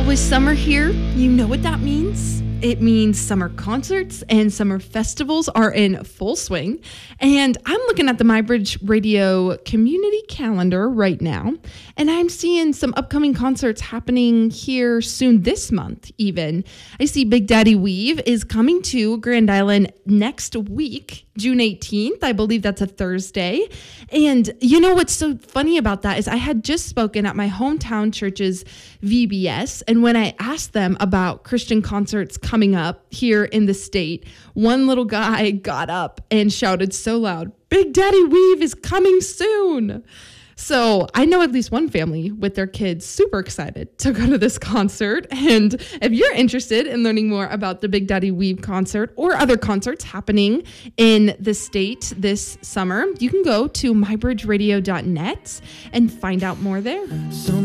With summer here, you know what that means. It means summer concerts and summer festivals are in full swing. And I'm looking at the MyBridge Radio community calendar right now, and I'm seeing some upcoming concerts happening here soon this month even. I see Big Daddy Weave is coming to Grand Island next week, June 18th. I believe that's a Thursday. And you know what's so funny about that is I had just spoken at my hometown church's VBS, and when I asked them about Christian concerts coming up here in the state, one little guy got up and shouted so loud, "Big Daddy Weave is coming soon." So I know at least one family with their kids super excited to go to this concert. And if you're interested in learning more about the Big Daddy Weave concert or other concerts happening in the state this summer, you can go to mybridgeradio.net and find out more there.